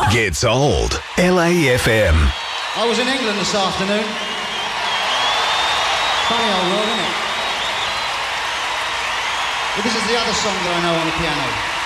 gets old. LAFM. I was in England this afternoon. Funny old world, isn't it? But this is the other song that I know on the piano.